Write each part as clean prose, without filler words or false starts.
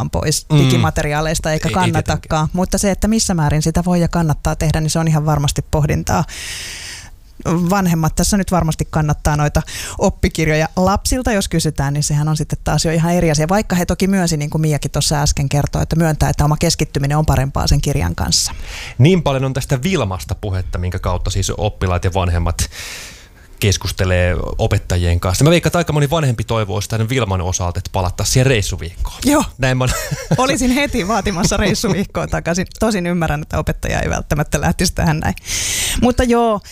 kokonaan pois digimateriaaleista eikä kannatakaan. Mutta se, että missä määrin sitä voi ja kannattaa tehdä, niin se on ihan varmasti pohdintaa. Vanhemmat tässä nyt varmasti kannattaa noita oppikirjoja lapsilta, jos kysytään, niin sehän on sitten taas jo ihan eri asia. Vaikka he toki myönsi, niin kuin Miakin tuossa äsken kertoi, että myöntää, että oma keskittyminen on parempaa sen kirjan kanssa. Niin paljon on tästä Wilmasta puhetta, minkä kautta siis oppilaat ja vanhemmat keskustelee opettajien kanssa. Mä veikkaan, että aika moni vanhempi toivoo sitä Wilman osalta, että palattaisiin siihen reissuviikkoon. Joo, olisin heti vaatimassa reissuviikkoa takaisin. Tosin ymmärrän, että opettaja ei välttämättä lähtisi tähän näin. Mutta joo,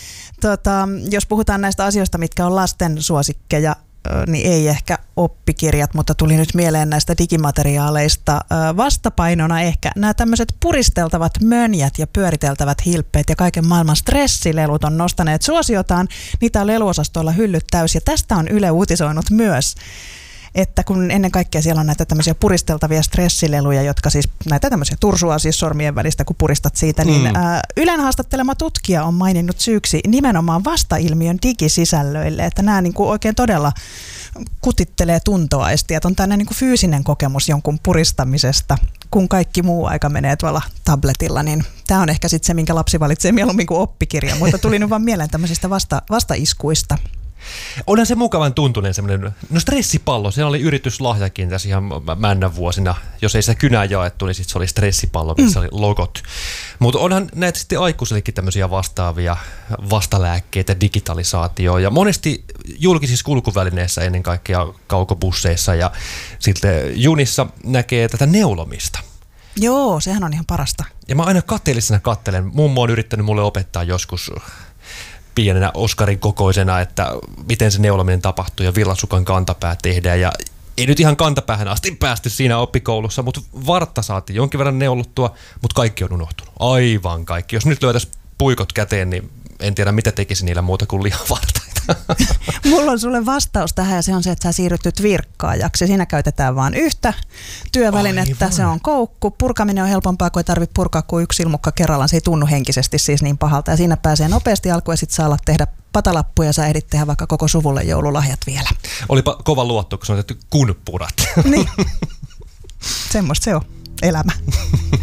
jos puhutaan näistä asioista, mitkä on lasten suosikkeja, niin ei ehkä oppikirjat, mutta tuli nyt mieleen näistä digimateriaaleista. Vastapainona ehkä nämä tämmöiset puristeltavat mönjät ja pyöriteltävät hilppeet ja kaiken maailman stressilelut on nostaneet suosiotaan. Niitä on leluosastoilla hyllyt täys ja tästä on Yle uutisoinut myös, että kun ennen kaikkea siellä on näitä tämmöisiä puristeltavia stressileluja, jotka siis näitä tämmöisiä tursua siis sormien välistä, kun puristat siitä, niin Ylen haastattelema tutkija on maininnut syyksi nimenomaan vastailmiön digisisällöille, että nämä niin kuin oikein todella kutittelee tuntoaistia, että on tämmöinen niin kuin fyysinen kokemus jonkun puristamisesta, kun kaikki muu aika menee tuolla tabletilla, niin tämä on ehkä sitten se, minkä lapsi valitsee mieluummin kuin oppikirja, mutta tuli nyt vaan mieleen tämmöisistä vastaiskuista. Onhan se mukavan tuntunen semmoinen, stressipallo, se oli yrityslahjakin tässä ihan männän vuosina. Jos ei sitä kynää jaettu, niin sitten se oli stressipallo, missä oli logot. Mutta onhan näitä sitten aikuisillekin tämmöisiä vastaavia vastalääkkeitä, digitalisaatioa ja monesti julkisissa kulkuvälineissä ennen kaikkea kaukobusseissa ja sitten junissa näkee tätä neulomista. Joo, sehän on ihan parasta. Ja mä aina kateellisena kattelen. Mummo on yrittänyt mulle opettaa joskus pienenä Oskarin kokoisena, että miten se neulominen tapahtuu ja villasukan kantapää tehdään. Ja ei nyt ihan kantapäähän asti päästy siinä oppikoulussa, mutta vartta saatiin jonkin verran neulottua, mutta kaikki on unohtunut. Aivan kaikki. Jos nyt löytäisi puikot käteen, niin en tiedä mitä tekisi niillä muuta kuin lihavartaita. Mulla on sulle vastaus tähän ja se on se, että sä siirryt virkkaajaksi. Siinä käytetään vain yhtä työvälinettä, aivan. Se on koukku. Purkaminen on helpompaa, kun ei tarvitse purkaa kuin yksi silmukka kerrallaan. Se ei tunnu henkisesti siis niin pahalta ja siinä pääsee nopeasti alkuun ja sit saa tehdä patalappuja ja sä ehdit tehdä vaikka koko suvulle joululahjat vielä. Olipa kova luotto, kun se on tehty kun purat. Niin, semmoista se on elämä.